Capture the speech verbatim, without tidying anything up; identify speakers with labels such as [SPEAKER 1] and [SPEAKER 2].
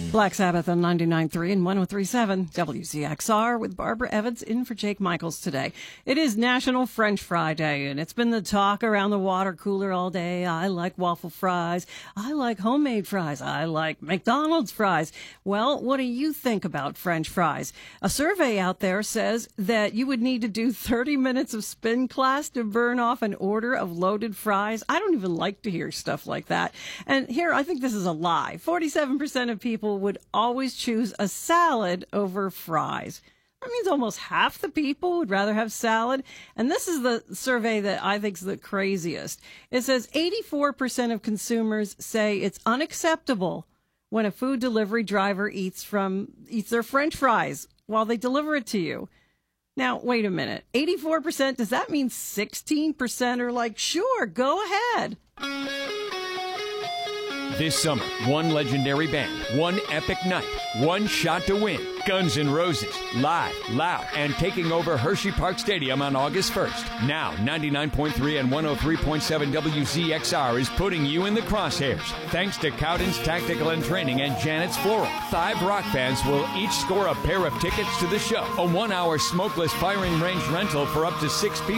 [SPEAKER 1] Black Sabbath on ninety-nine point three and one oh three point seven W Z X R with Barbara Evans in for Jake Michaels today. It is National French Fry Day, and it's been the talk around the water cooler all day. I like waffle fries. I like homemade fries. I like McDonald's fries. Well, what do you think about French fries? A survey out there says that you would need to do thirty minutes of spin class to burn off an order of loaded fries. I don't even like to hear stuff like that. And here, I think this is a lie. forty-seven percent of people would always choose a salad over fries. That means almost half the people would rather have salad. And this is the survey that I think is the craziest. It says eighty-four percent of consumers say it's unacceptable when a food delivery driver eats from eats their French fries while they deliver it to you. Now, wait a minute. eighty-four percent, does that mean sixteen percent are like, sure, go ahead?
[SPEAKER 2] This summer, one legendary band, one epic night, one shot to win. Guns N' Roses, live, loud, and taking over Hershey Park Stadium on August first. Now, ninety-nine point three and one oh three point seven W Z X R is putting you in the crosshairs. Thanks to Cowden's Tactical and Training and Janet's Floral. Five rock bands will each score a pair of tickets to the show. A one-hour smokeless firing range rental for up to six people.